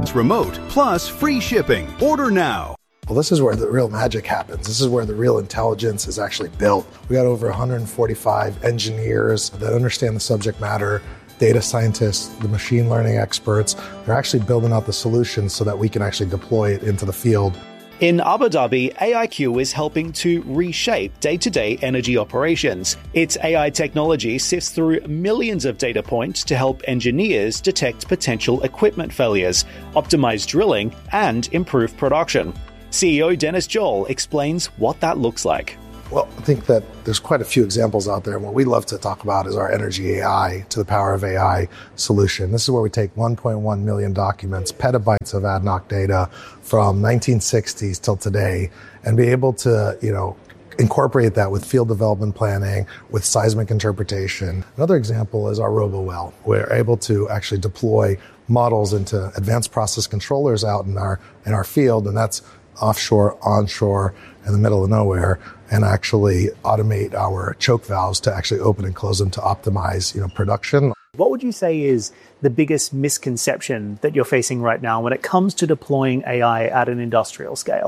months remote, plus free shipping. Order now. Well, this is where the real magic happens. This is where the real intelligence is actually built. We got over 145 engineers that understand the subject matter, data scientists, the machine learning experts. They're actually building out the solutions so that we can actually deploy it into the field. In Abu Dhabi, AIQ is helping to reshape day-to-day energy operations. Its AI technology sifts through millions of data points to help engineers detect potential equipment failures, optimize drilling, and improve production. CEO Dennis Joel explains what that looks like. Well, I think that there's quite a few examples out there. And what we love to talk about is our Energy AI to the power of AI solution. This is where we take 1.1 million documents, petabytes of ADNOC data from 1960s till today, and be able to, incorporate that with field development planning, with seismic interpretation. Another example is our RoboWell. We're able to actually deploy models into advanced process controllers out in our field, and that's offshore, onshore, in the middle of nowhere, and actually automate our choke valves to actually open and close them to optimize, production. What would you say is the biggest misconception that you're facing right now when it comes to deploying AI at an industrial scale?